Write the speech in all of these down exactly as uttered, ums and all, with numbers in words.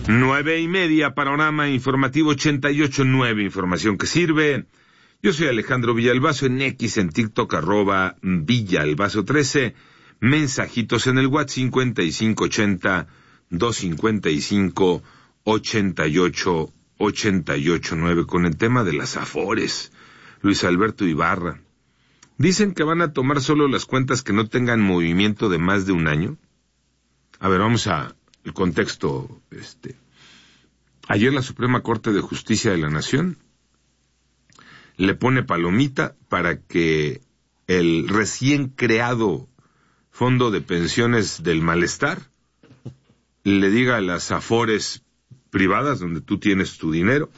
Nueve y media, panorama informativo ochenta y ocho punto nueve, información que sirve. Yo soy Alejandro Villalbazo, en X, en TikTok, arroba Villalbazo trece. Mensajitos en el WhatsApp cincuenta y cinco ochenta, doscientos cincuenta y cinco, ochenta y ocho, ochenta y ocho nueve, con el tema de las Afores. Luis Alberto Ibarra. Dicen que van a tomar solo las cuentas que no tengan movimiento de más de un año. A ver, vamos a el contexto. Este. Ayer la Suprema Corte de Justicia de la Nación le pone palomita para que el recién creado Fondo de Pensiones del Malestar le diga a las Afores privadas, donde tú tienes tu dinero,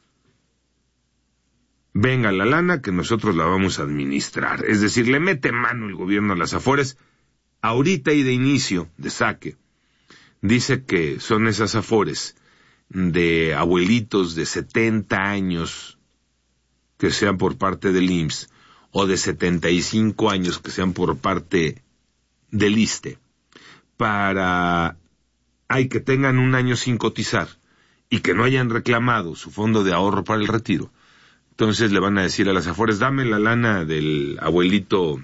venga la lana que nosotros la vamos a administrar. Es decir, le mete mano el gobierno a las Afores ahorita y de inicio, de saque. Dice que son esas Afores de abuelitos de setenta años que sean por parte del I M S S o de setenta y cinco años que sean por parte del I S S S T E, para hay que tengan un año sin cotizar y que no hayan reclamado su fondo de ahorro para el retiro. Entonces le van a decir a las Afores, dame la lana del abuelito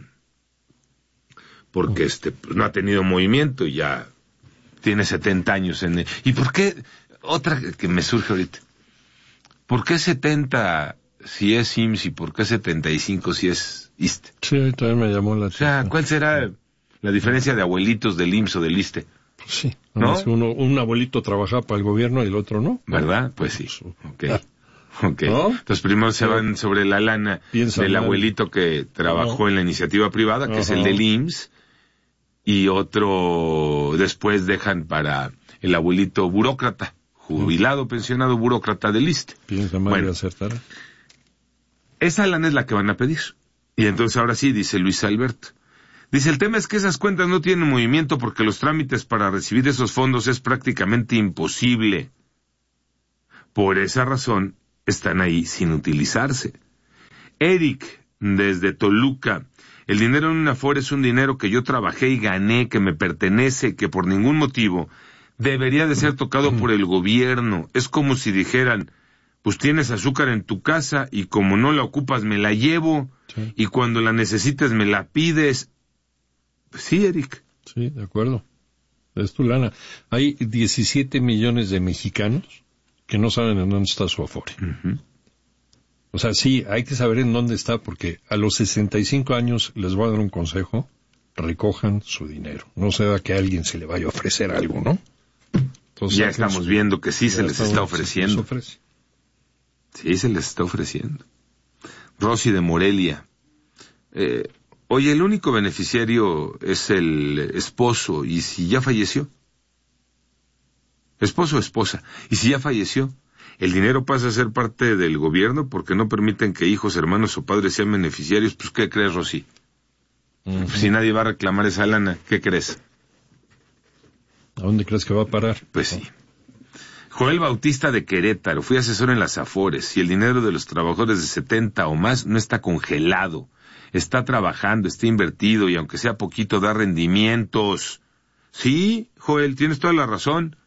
porque este no ha tenido movimiento y ya tiene setenta años en el... ¿Y por qué? Otra que me surge ahorita. ¿Por qué setenta si es I M S S y por qué setenta y cinco si es I S S S T E? Sí, también me llamó la atención. O sea, ¿cuál será la diferencia de abuelitos del I M S S S o del I S S S T E? Pues sí, ¿no? Uno, un abuelito trabajaba para el gobierno y el otro no. ¿Verdad? Pues sí. Ok. Ah. Ok. ¿No? Entonces primero se van sobre la lana Piensa del mal. abuelito que trabajó No. en la iniciativa privada, que Ajá. es el del I M S S, y otro después dejan para el abuelito burócrata, jubilado, pensionado burócrata del I S S S T E. Piensa mal Bueno. y acertará. Esa lana es la que van a pedir. Y entonces ahora sí, dice Luis Alberto. Dice, el tema es que esas cuentas no tienen movimiento porque los trámites para recibir esos fondos es prácticamente imposible. Por esa razón, están ahí sin utilizarse. Eric, desde Toluca. El dinero en una Afore es un dinero que yo trabajé y gané, que me pertenece, que por ningún motivo debería de ser tocado por el gobierno. Es como si dijeran, pues tienes azúcar en tu casa y como no la ocupas me la llevo, Sí. y cuando la necesites me la pides. Pues sí, Eric. Sí, de acuerdo. Es tu lana. Hay diecisiete millones de mexicanos que no saben en dónde está su Afore. Uh-huh. O sea, sí, hay que saber en dónde está porque a los sesenta y cinco años les voy a dar un consejo. Recojan su dinero. No sea que a alguien se le vaya a ofrecer algo, ¿no? Entonces, Ya saquen estamos su- viendo que sí ya se les estamos- está se ofreciendo. les ofrece. Sí, se les está ofreciendo. Rosy de Morelia. Eh, oye, el único beneficiario es el esposo, ¿y si ya falleció? Esposo o esposa. ¿Y si ya falleció? El dinero pasa a ser parte del gobierno porque no permiten que hijos, hermanos o padres sean beneficiarios. Pues, ¿qué crees, Rosy? Uh-huh. Si nadie va a reclamar esa lana, ¿qué crees? ¿A dónde crees que va a parar? Pues sí. Joel Bautista de Querétaro, fui asesor en las Afores y el dinero de los trabajadores de setenta o más no está congelado, está trabajando, está invertido y aunque sea poquito da rendimientos. Sí, Joel, tienes toda la razón.